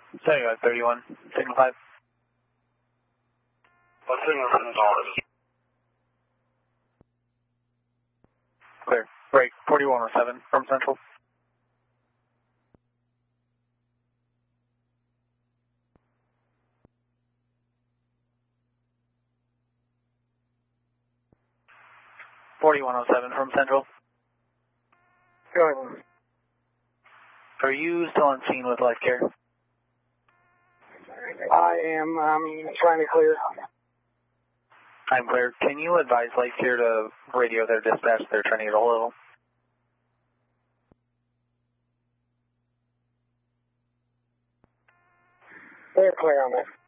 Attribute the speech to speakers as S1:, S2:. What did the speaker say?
S1: 31, signal 5.
S2: What signal is this?
S1: Clear. Break 4107 from Central. from Central.
S3: Go ahead.
S1: Are you still on scene with Life Care?
S3: I am. I'm trying to clear.
S1: I'm clear. Can you advise Life Care to radio their dispatch? They're trying to get a hold of them.
S3: They're clear on that.